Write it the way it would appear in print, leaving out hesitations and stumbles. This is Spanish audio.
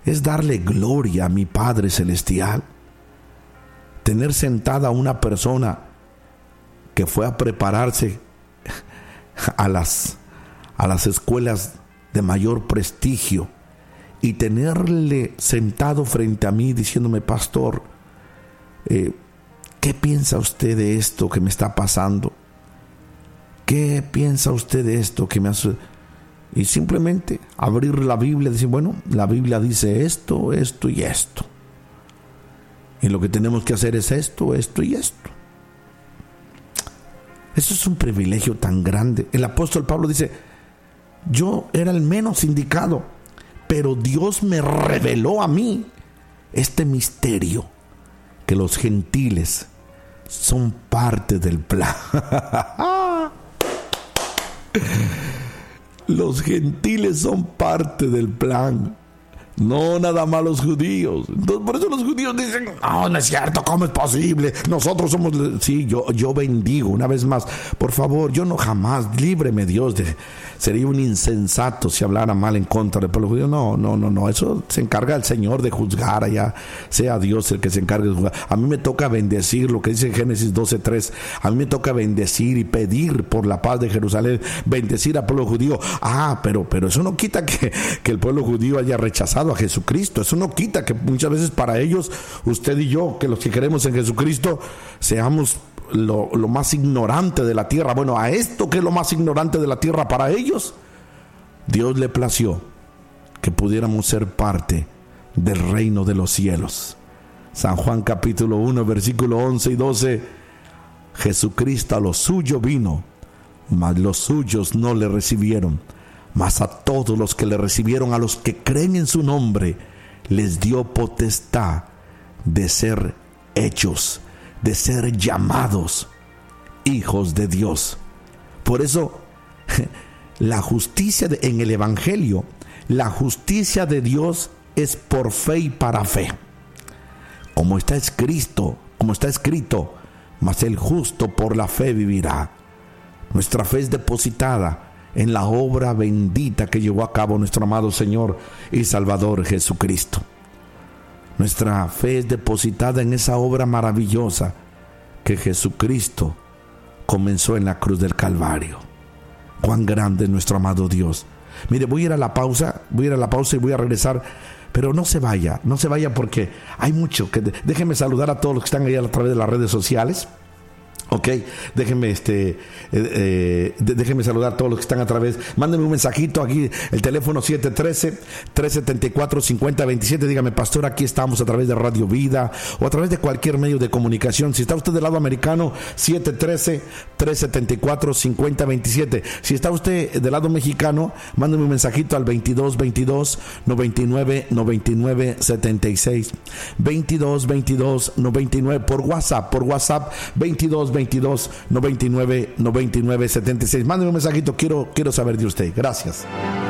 es darle gloria a mi Padre Celestial. Tener sentada a una persona que fue a prepararse a las escuelas de mayor prestigio y tenerle sentado frente a mí diciéndome: pastor, ¿qué piensa usted de esto que me está pasando? ¿Qué piensa usted de esto que me hace? Y simplemente abrir la Biblia y decir: bueno, la Biblia dice esto, esto y esto. Y lo que tenemos que hacer es esto, esto y esto. Eso es un privilegio tan grande. El apóstol Pablo dice: yo era el menos indicado, pero Dios me reveló a mí este misterio, que los gentiles son parte del plan. Los gentiles son parte del plan, no nada más los judíos. Entonces, por eso los judíos dicen: no, no es cierto, ¿cómo es posible? Nosotros somos... Sí, yo bendigo una vez más. Por favor, yo no jamás, líbreme Dios de... Sería un insensato si hablara mal en contra del pueblo judío. No, eso se encarga el Señor de juzgar allá. Sea Dios el que se encargue de juzgar. A mí me toca bendecir, lo que dice Génesis 12:3. A mí me toca bendecir y pedir por la paz de Jerusalén, bendecir al pueblo judío. Pero eso no quita que el pueblo judío haya rechazado a Jesucristo. Eso no quita que muchas veces para ellos, usted y yo, que los que creemos en Jesucristo, seamos lo más ignorante de la tierra. Bueno, a esto que es lo más ignorante de la tierra para ellos, Dios le plació que pudiéramos ser parte del reino de los cielos. San Juan capítulo 1 versículo 11 y 12: Jesucristo a lo suyo vino, mas los suyos no le recibieron, mas a todos los que le recibieron, a los que creen en su nombre, les dio potestad de ser hechos, de ser llamados hijos de Dios. Por eso la justicia en el Evangelio, la justicia de Dios es por fe y para fe, como está escrito, mas el justo por la fe vivirá. Nuestra fe es depositada en la obra bendita que llevó a cabo nuestro amado Señor y Salvador Jesucristo. Nuestra fe es depositada en esa obra maravillosa que Jesucristo comenzó en la cruz del Calvario. Cuán grande es nuestro amado Dios. Mire, voy a ir a la pausa y voy a regresar, pero no se vaya porque hay mucho que... Déjenme saludar a todos los que están ahí a través de las redes sociales. Ok, déjenme saludar a todos los que están a través. Mándenme un mensajito aquí, el teléfono 713-374-5027. Dígame: pastor, aquí estamos a través de Radio Vida o a través de cualquier medio de comunicación. Si está usted del lado americano, 713-374-5027. Si está usted del lado mexicano, mándenme un mensajito al 2222-999976. 2222-99 por WhatsApp 2222-999976. Mándenme un mensajito, quiero saber de usted. Gracias.